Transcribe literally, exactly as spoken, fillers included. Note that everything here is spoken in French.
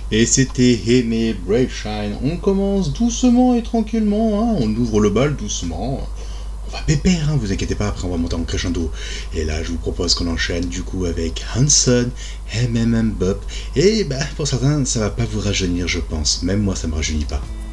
Et c'était Aimé Brave Shine. On commence doucement et tranquillement, hein. On ouvre le bal doucement. On va pépère, hein, vous inquiétez pas, après on va monter en crescendo. Et là, je vous propose qu'on enchaîne du coup avec Hanson, M M M Bop. Et bah, pour certains, ça va pas vous rajeunir, je pense. Même moi, ça me rajeunit pas.